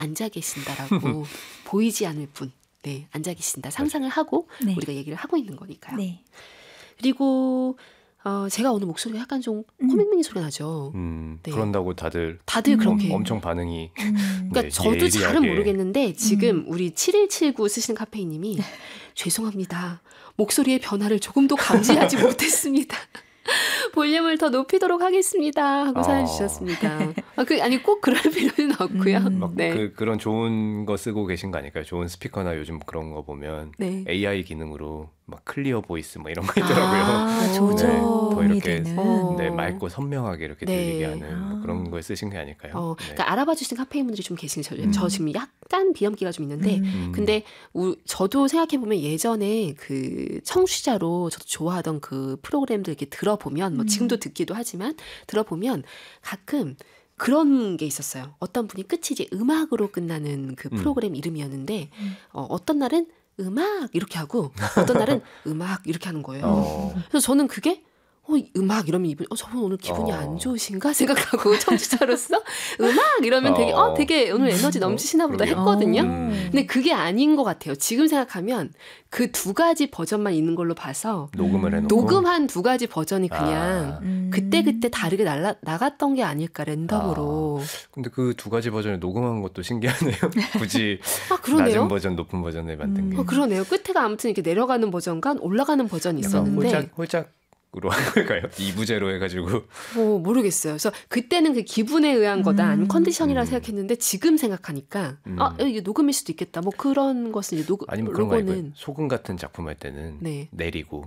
앉아 계신다라고 보이지 않을 분, 네, 앉아 계신다 상상을 하고 네. 우리가 얘기를 하고 있는 거니까요. 네. 그리고 제가 오늘 목소리가 약간 좀 코맹맹이 소리가 나죠. 네. 그런다고 다들 그렇게 엄청 반응이 그러니까 네, 저도 잘은 예리하게. 모르겠는데 지금 우리 7179 쓰시는 카페인님이 죄송합니다. 목소리의 변화를 조금도 감지하지 못했습니다. 볼륨을 더 높이도록 하겠습니다 하고 사연 주셨습니다. 아니 꼭 그럴 필요는 없고요. 막 네. 그런 좋은 거 쓰고 계신 거 아닐까요? 좋은 스피커나 요즘 그런 거 보면 네. AI 기능으로 막 클리어 보이스 뭐 이런 거 있더라고요. 조정이 더 이렇게 되는. 네, 맑고 선명하게 이렇게 네. 들리게 하는 뭐 그런 걸 쓰신 게 아닐까요? 네. 그러니까 알아봐 주시는 카페인분들이 좀 계시는 저 지금 약간 비염기가 좀 있는데 근데 저도 생각해보면 예전에 그 청취자로 저도 좋아하던 그 프로그램들 이렇게 들어보면 뭐 지금도 듣기도 하지만 들어보면 가끔 그런 게 있었어요. 어떤 분이 끝이 이제 음악으로 끝나는 그 프로그램 이름이었는데 어떤 날은 음악 이렇게 하고 어떤 날은 음악 이렇게 하는 거예요. 그래서 저는 그게 음악 이러면 이분 저분 오늘 기분이 안 좋으신가 생각하고 청취자로서 음악 이러면 되게 오늘 에너지 넘치시나 보다 했거든요. 근데 그게 아닌 것 같아요. 지금 생각하면 그 두 가지 버전만 있는 걸로 봐서 녹음을 해놓고 녹음한 두 가지 버전이 그냥 그때 다르게 나갔던 게 아닐까 랜덤으로. 근데 그 두 가지 버전을 녹음한 것도 신기하네요. 굳이 그러네요. 낮은 버전, 높은 버전을 만든 게. 그러네요. 끝에가 아무튼 이렇게 내려가는 버전과 올라가는 버전이 있었는데 홀짝으로 한 걸까요? 2부제로 해가지고. 모르겠어요. 그래서 그때는 그 기분에 의한 거다 아니면 컨디션이라 생각했는데 지금 생각하니까 이게 녹음일 수도 있겠다. 뭐 그런 것은 이제 아니면 그런 거 아니고요. 소금 같은 작품 할 때는 내리고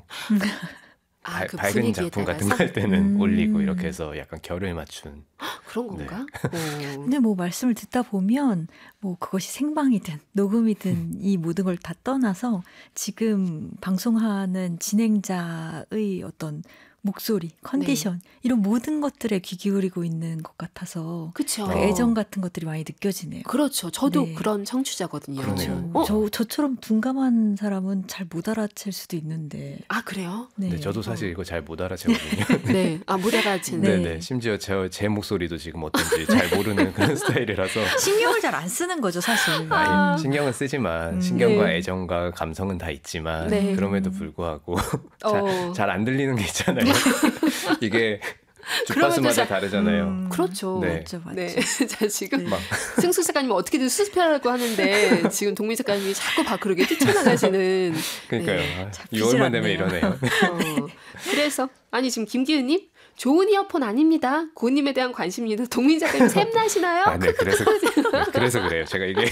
그 밝은 작품 같은 거 할 때는 올리고 이렇게 해서 약간 결을 맞춘 그런 건가? 네. 근데 뭐 말씀을 듣다 보면 뭐 그것이 생방이든 녹음이든 이 모든 걸 다 떠나서 지금 방송하는 진행자의 어떤 목소리, 컨디션 이런 모든 것들에 귀 기울이고 있는 것 같아서 그렇죠. 애정 같은 것들이 많이 느껴지네요. 그렇죠. 저도 그런 청취자거든요. 그렇죠. 저처럼 둔감한 사람은 잘 못 알아챌 수도 있는데. 그래요? 네, 저도 사실 이거 잘 못 알아채거든요. 네, 못 알아채는. 네. 심지어 제 목소리도 지금 어떤지 잘 모르는 그런 스타일이라서 신경을 잘 안 쓰는 거죠, 사실. 신경은 쓰지만 신경과 애정과 감성은 다 있지만 그럼에도 불구하고 잘 안 들리는 게 있잖아요. 이게 주파수마다 다르잖아요. 그렇죠. 네. 맞죠. 자, 지금 승수 작가님 어떻게든 수습하라고 하는데 지금 동민 작가님이 자꾸 밖으로 뛰쳐나가시는. 그러니까요. 6월만 되면 이러네요. 그래서 지금 김기은님 좋은 이어폰 아닙니다. 고님에 대한 관심입니다. 동민 작가님 샘나시나요? 네, 그래서 그래요. 제가 이게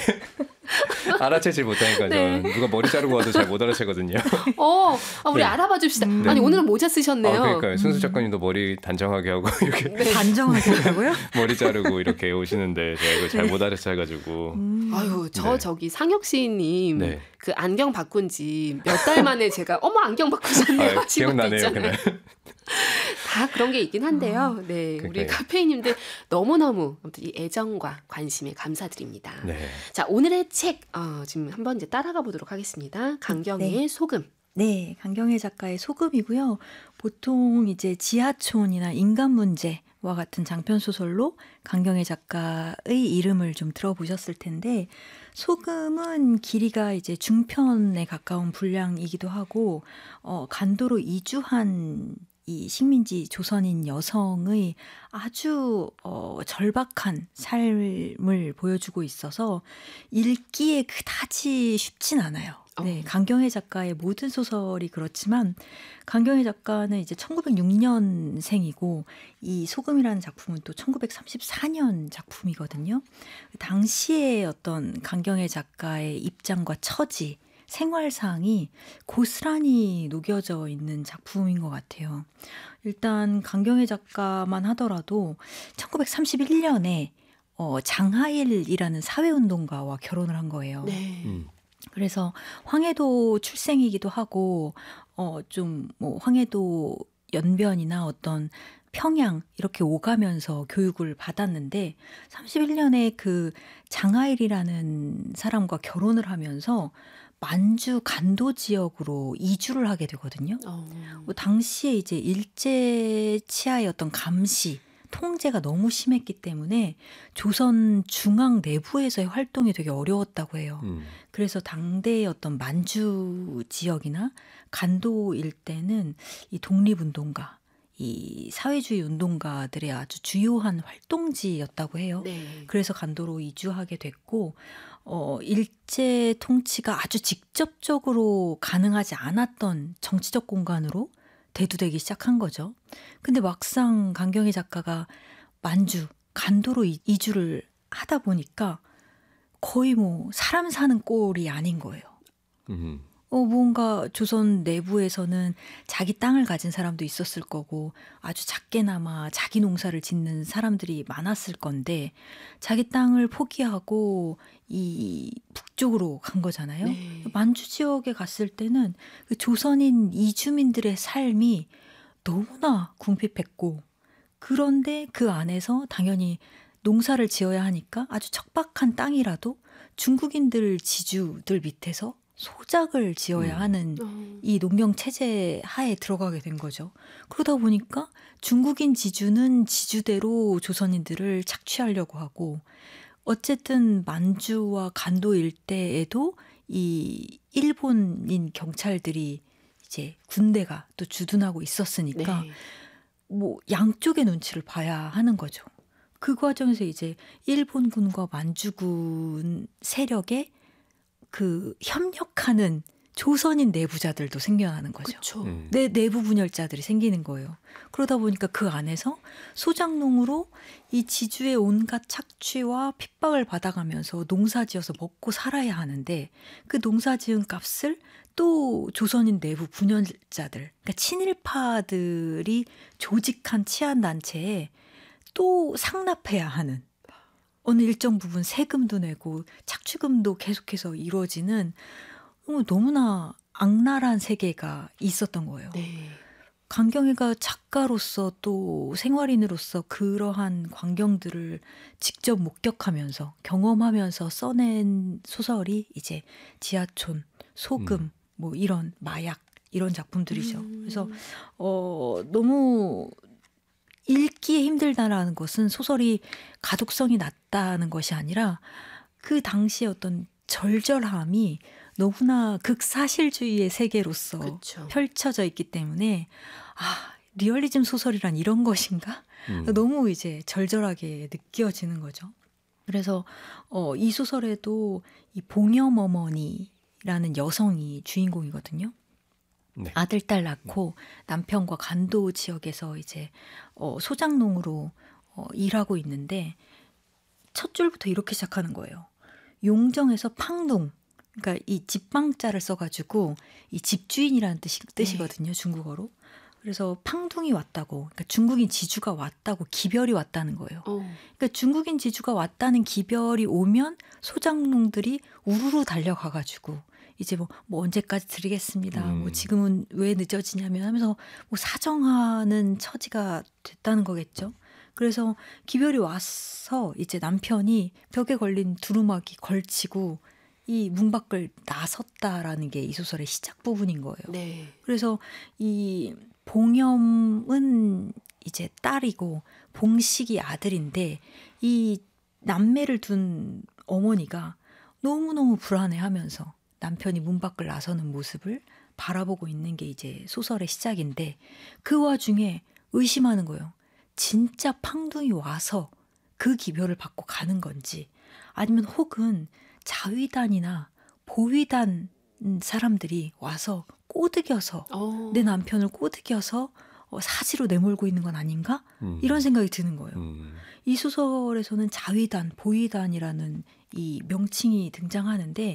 알아채지 못하니까 누가 머리 자르고 와도 잘 못 알아채거든요. 우리 알아봐 줍시다. 아니 오늘은 모자 쓰셨네요. 그러니까요. 순수 작가님도 머리 단정하게 하고 이렇게 단정하게 하고요? 머리 자르고 이렇게 오시는데 제가 이걸 잘 못 알아채가지고. 저기 상혁 시인님 그 안경 바꾼 지 몇 달 만에 제가 안경 바꾸셨네요 하신 것도 기억나네요. 있잖아요. 다 그런 게 있긴 한데요. 네, 우리 카페인님들 너무너무 아무튼 이 애정과 관심에 감사드립니다. 자, 오늘의 책 지금 한번 이제 따라가 보도록 하겠습니다. 강경애의 소금. 네, 강경애 작가의 소금이고요. 보통 이제 지하촌이나 인간 문제와 같은 장편 소설로 강경애 작가의 이름을 좀 들어보셨을 텐데 소금은 길이가 이제 중편에 가까운 분량이기도 하고 간도로 이주한 이 식민지 조선인 여성의 아주 절박한 삶을 보여주고 있어서 읽기에 그다지 쉽진 않아요. 네, 강경애 작가의 모든 소설이 그렇지만 강경애 작가는 이제 1906년생이고 이 소금이라는 작품은 또 1934년 작품이거든요. 당시에 어떤 강경애 작가의 입장과 처지, 생활상이 고스란히 녹여져 있는 작품인 것 같아요. 일단 강경애 작가만 하더라도 1931년에 장하일이라는 사회운동가와 결혼을 한 거예요. 그래서 황해도 출생이기도 하고 좀 뭐 황해도 연변이나 어떤 평양 이렇게 오가면서 교육을 받았는데 31년에 그 장하일이라는 사람과 결혼을 하면서 만주 간도 지역으로 이주를 하게 되거든요. 당시에 이제 일제 치하의 어떤 감시 통제가 너무 심했기 때문에 조선 중앙 내부에서의 활동이 되게 어려웠다고 해요. 그래서 당대의 어떤 만주 지역이나 간도 일대는 이 독립운동가, 이 사회주의 운동가들의 아주 주요한 활동지였다고 해요. 네. 그래서 간도로 이주하게 됐고 일제 통치가 아주 직접적으로 가능하지 않았던 정치적 공간으로 대두되기 시작한 거죠. 근데 막상 강경희 작가가 만주, 간도로 이주를 하다 보니까 거의 뭐 사람 사는 꼴이 아닌 거예요. 뭔가 조선 내부에서는 자기 땅을 가진 사람도 있었을 거고 아주 작게나마 자기 농사를 짓는 사람들이 많았을 건데 자기 땅을 포기하고 이 북쪽으로 간 거잖아요. 네. 만주 지역에 갔을 때는 그 조선인 이주민들의 삶이 너무나 궁핍했고 그런데 그 안에서 당연히 농사를 지어야 하니까 아주 척박한 땅이라도 중국인들 지주들 밑에서 소작을 지어야 하는 이 농경 체제 하에 들어가게 된 거죠. 그러다 보니까 중국인 지주는 지주대로 조선인들을 착취하려고 하고 어쨌든 만주와 간도 일대에도 이 일본인 경찰들이 이제 군대가 또 주둔하고 있었으니까 네. 뭐 양쪽의 눈치를 봐야 하는 거죠. 그 과정에서 이제 일본군과 만주군 세력에 그 협력하는 조선인 내부자들도 생겨나는 거죠. 그쵸. 내부 분열자들이 생기는 거예요. 그러다 보니까 그 안에서 소작농으로 이 지주의 온갖 착취와 핍박을 받아가면서 농사지어서 먹고 살아야 하는데 그 농사지은 값을 또 조선인 내부 분열자들, 그러니까 친일파들이 조직한 치안단체에 또 상납해야 하는 어느 일정 부분 세금도 내고 착취금도 계속해서 이루어지는 너무나 악랄한 세계가 있었던 거예요. 네. 강경희가 작가로서 또 생활인으로서 그러한 광경들을 직접 목격하면서 경험하면서 써낸 소설이 이제 지하촌, 소금, 뭐 이런 마약 이런 작품들이죠. 그래서 너무 읽기에 힘들다라는 것은 소설이 가독성이 낮다는 것이 아니라 그 당시의 어떤 절절함이 너무나 극사실주의의 세계로서 그쵸. 펼쳐져 있기 때문에 리얼리즘 소설이란 이런 것인가? 너무 이제 절절하게 느껴지는 거죠. 그래서 이 소설에도 이 봉염 어머니라는 여성이 주인공이거든요. 네. 아들, 딸 낳고 남편과 간도 지역에서 이제 소작농으로 일하고 있는데 첫 줄부터 이렇게 시작하는 거예요. 용정에서 팡둥, 그러니까 이 집방자를 써가지고 이 집주인이라는 뜻이거든요. 중국어로. 그래서 팡둥이 왔다고, 그러니까 중국인 지주가 왔다고 기별이 왔다는 거예요. 그러니까 중국인 지주가 왔다는 기별이 오면 소작농들이 우르르 달려가가지고 이제 뭐 언제까지 드리겠습니다. 뭐 지금은 왜 늦어지냐면 하면서 뭐 사정하는 처지가 됐다는 거겠죠. 그래서 기별이 와서 이제 남편이 벽에 걸린 두루마기 걸치고 이 문 밖을 나섰다라는 게 이 소설의 시작 부분인 거예요. 네. 그래서 이 봉염은 이제 딸이고 봉식이 아들인데 이 남매를 둔 어머니가 너무너무 불안해하면서 남편이 문 밖을 나서는 모습을 바라보고 있는 게 이제 소설의 시작인데 그 와중에 의심하는 거예요. 진짜 팡둥이 와서 그 기별을 받고 가는 건지 아니면 혹은 자위단이나 보위단 사람들이 와서 꼬드겨서 내 남편을 꼬드겨서 사지로 내몰고 있는 건 아닌가? 이런 생각이 드는 거예요. 이 소설에서는 자위단, 보위단이라는 이 명칭이 등장하는데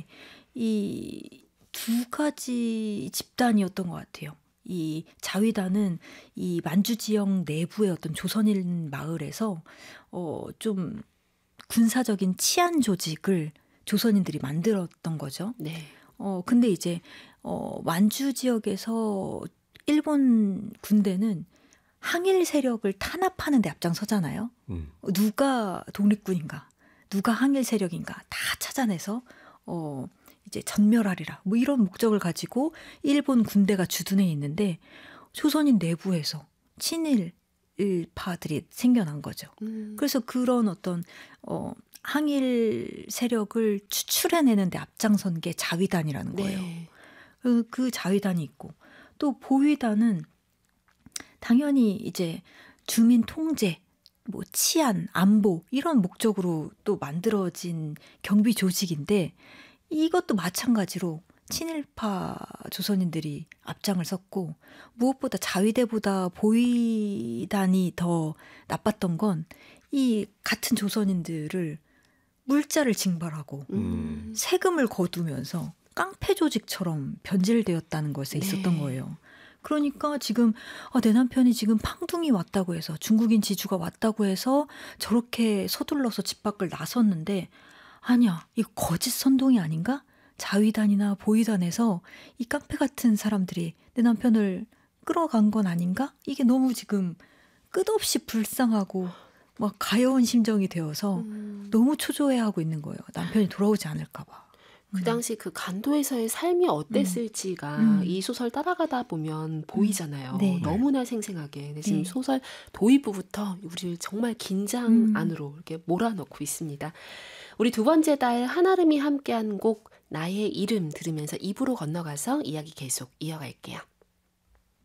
이 두 가지 집단이었던 것 같아요. 이 자위단은 이 만주 지역 내부의 어떤 조선인 마을에서 좀 군사적인 치안 조직을 조선인들이 만들었던 거죠. 네. 근데 이제 만주 지역에서 일본 군대는 항일 세력을 탄압하는 데 앞장서잖아요. 누가 독립군인가, 누가 항일 세력인가 다 찾아내서 이제 전멸하리라 뭐 이런 목적을 가지고 일본 군대가 주둔해 있는데 조선인 내부에서 친일 친일파들이 생겨난 거죠. 그래서 그런 어떤 항일 세력을 추출해내는데 앞장선 게 자위단이라는 거예요. 네. 그 자위단이 있고 또 보위단은 당연히 이제 주민 통제, 뭐 치안, 안보 이런 목적으로 또 만들어진 경비 조직인데 이것도 마찬가지로 친일파 조선인들이 앞장을 섰고 무엇보다 자위대보다 보위단이 더 나빴던 건 이 같은 조선인들을 물자를 징발하고 세금을 거두면서 깡패 조직처럼 변질되었다는 것에 있었던 네. 거예요. 그러니까 지금 내 남편이 지금 팡둥이 왔다고 해서 중국인 지주가 왔다고 해서 저렇게 서둘러서 집 밖을 나섰는데 아니야 이거 거짓 선동이 아닌가? 자위단이나 보위단에서 이 깡패 같은 사람들이 내 남편을 끌어간 건 아닌가? 이게 너무 지금 끝없이 불쌍하고 막 가여운 심정이 되어서 너무 초조해하고 있는 거예요. 남편이 돌아오지 않을까 봐. 그 당시 그 간도에서의 삶이 어땠을지가 이 소설 따라가다 보면 보이잖아요. 네. 너무나 생생하게. 근데 지금 소설 도입부부터 우리를 정말 긴장 안으로 이렇게 몰아넣고 있습니다. 우리 두 번째 달 한아름이 함께한 곡 나의 이름 들으면서 입으로 건너가서 이야기 계속 이어갈게요.